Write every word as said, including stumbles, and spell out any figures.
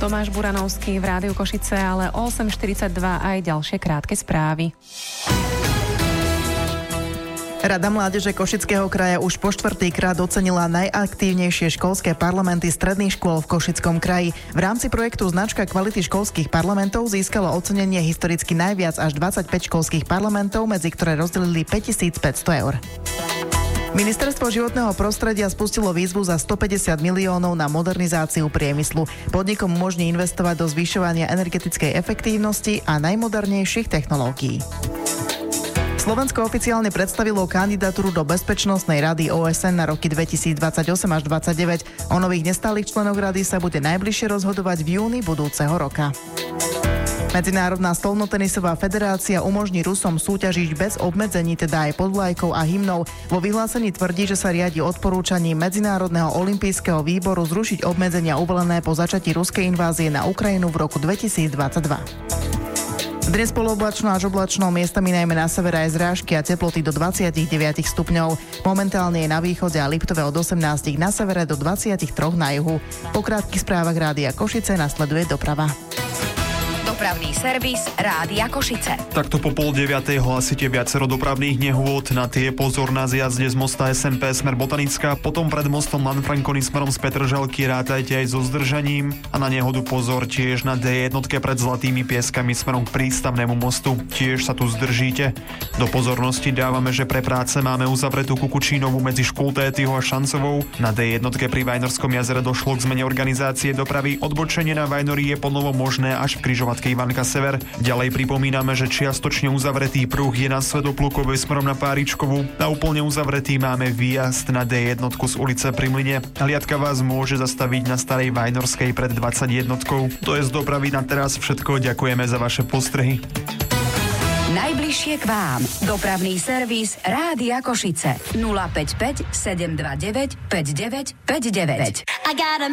Tomáš Buranovský v Rádiu Košice, ale o osem štyridsaťdva aj ďalšie krátke správy. Rada mládeže Košického kraja už po štvrtýkrát ocenila najaktívnejšie školské parlamenty stredných škôl v Košickom kraji. V rámci projektu Značka kvality školských parlamentov získalo ocenenie historicky najviac až dvadsaťpäť školských parlamentov, medzi ktoré rozdelili päťtisícpäťsto eur. Ministerstvo životného prostredia spustilo výzvu za stopäťdesiat miliónov na modernizáciu priemyslu. Podnikom umožní investovať do zvyšovania energetickej efektívnosti a najmodernejších technológií. Slovensko oficiálne predstavilo kandidatúru do Bezpečnostnej rady ó es en na roky dvetisícdvadsaťosem až dvadsaťdeväť. O nových nestálych členoch rady sa bude najbližšie rozhodovať v júni budúceho roka. Medzinárodná stolnotenisová federácia umožní Rusom súťažiť bez obmedzení, teda aj pod vlajkou a hymnou. Vo vyhlásení tvrdí, že sa riadi odporúčaním Medzinárodného olympijského výboru zrušiť obmedzenia uvalené po začatí ruskej invázie na Ukrajinu v roku dvetisícdvadsaťdva. Dnes polooblačno až oblačno, miestami najmä na severe aj zrážky a teploty do dvadsaťdeväť stupňov. Momentálne je na východe a Liptove od osemnásť na severe do dvadsaťtri na juhu. Po krátkych správach Rádia Košice nasleduje doprava. Dopravný servis Rádia Košice. Takto po pol deviatej hlásite viacero dopravných nehôd. Na tie pozor na zjazde z mosta es em pé smer Botanická, potom pred mostom Lanfranconi smerom z Petržalky rátajte aj so zdržaním a na nehodu pozor tiež na dé jedna pred Zlatými Pieskami smerom k prístavnému mostu. Tiež sa tu zdržíte. Do pozornosti dávame, že pre práce máme uzavretú Kukučínovú medzi Škultétyho a Šancovou. Na dé jedna pri Vajnorskom jazere došlo k zmene organizácie dopravy. Odbočenie na Vajnorí je ponovo možné až v križovatke Ivanka Sever. Ďalej pripomíname, že čiastočne uzavretý pruh je na Svetoplukovej smerom na Páričkovú a úplne uzavretý máme výjazd na dé jedna z ulice Pri Mlyne. Hliadka vás môže zastaviť na Starej Vajnorskej pred dvadsaťjednou. To je z dopravy na teraz všetko. Ďakujeme za vaše postrehy. Najbližšie k vám. Dopravný servis Rádia Košice. nula päť päť sedem dva deväť päť deväť päť deväť.